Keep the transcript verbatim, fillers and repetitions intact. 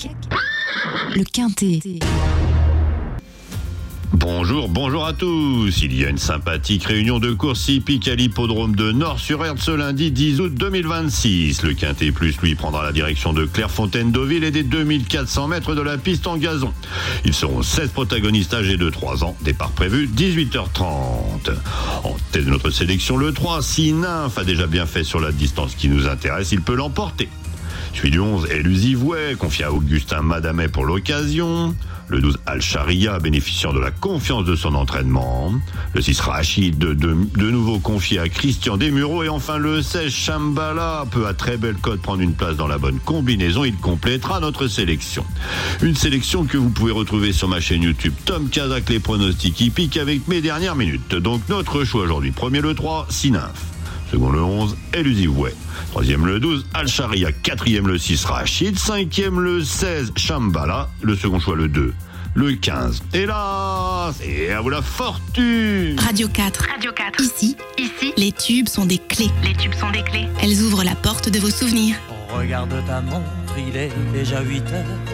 le Quintet. Bonjour, bonjour à tous. Il y a une sympathique réunion de course hippique à l'hippodrome de Nord-sur-Erdre ce lundi dix août deux mille vingt-six. Le Quintet Plus, lui, prendra la direction de Clairefontaine-Deauville et des deux mille quatre cents mètres de la piste en gazon. Ils seront seize protagonistes âgés de trois ans. Départ prévu dix-huit heures trente. En tête de notre sélection, le trois, Si Nymph a déjà bien fait sur la distance qui nous intéresse. Il peut l'emporter. Suit du onze, Elusivouet, confié à Augustin Madamet pour l'occasion. Le douze, Al-Sharia, bénéficiant de la confiance de son entraînement. Le six, Rachid, de, de, de nouveau confié à Christian Desmureaux. Et enfin le seize, Shambhala, peut à très belle cote prendre une place dans la bonne combinaison. Il complétera notre sélection. Une sélection que vous pouvez retrouver sur ma chaîne YouTube Tom Kazak, les pronostics hippiques avec mes dernières minutes. Donc notre choix aujourd'hui, premier le trois, Si Nymph. Second le onze, Elusivouet. Troisième le douze, Al-Sharia. Quatrième le six, Rachid. Cinquième le seize, Shambhala. Le second choix le deux, le quinze. Hélas, et à vous la fortune. Radio quatre. Radio quatre. Ici, Ici, les tubes sont des clés. les tubes sont des clés. Elles ouvrent la porte de vos souvenirs. Regarde ta montre, il est déjà huit heures.